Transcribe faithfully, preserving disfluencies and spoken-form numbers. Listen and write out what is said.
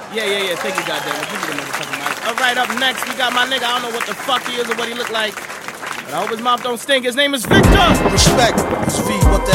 Yeah, yeah, yeah. Thank you, goddamn it. Give me the motherfucking mic. All right, up next, we got my nigga. I don't know what the fuck he is or what he look like, but I hope his mouth don't stink. His name is Victor. Respect. It's V. What the